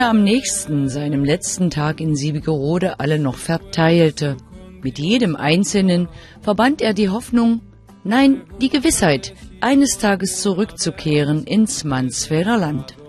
am nächsten, seinem letzten Tag in Siebigerode, alle noch verteilte. Mit jedem Einzelnen verband er die Hoffnung, nein, die Gewissheit, eines Tages zurückzukehren ins Mansfelder Land.